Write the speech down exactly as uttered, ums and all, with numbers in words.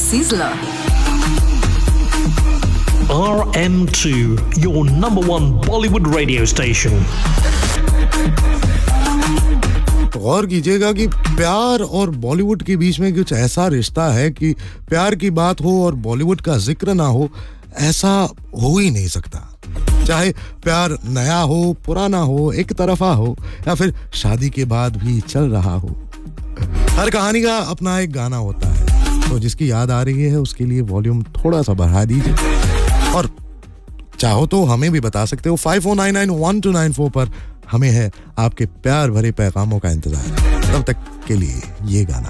Sizzler. R M two, your number one Bollywood radio station. गौर कीजिएगा कि प्यार और बॉलीवुड के बीच में कुछ ऐसा रिश्ता है कि प्यार की बात हो और बॉलीवुड का जिक्र ना हो, ऐसा हो ही नहीं सकता। चाहे प्यार नया हो, पुराना हो, एक तरफा हो या फिर शादी के बाद भी चल रहा हो, हर कहानी का अपना एक गाना होता है। तो जिसकी याद आ रही है उसके लिए वॉल्यूम थोड़ा सा बढ़ा दीजिए और चाहो तो हमें भी बता सकते हो five four nine nine one two nine four पर। हमें है आपके प्यार भरे पैगामों का इंतजार। तब तक के लिए ये गाना।